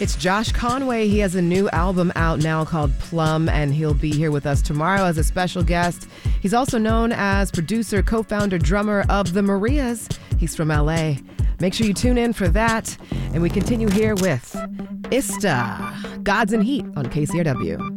It's Josh Conway. He has a new album out now called Plum, and he'll be here with us tomorrow as a special guest. He's also known as producer, co-founder, drummer of the Marias. He's from LA. Make sure you tune in for that. And we continue here with Ista, Gods and Heat on KCRW.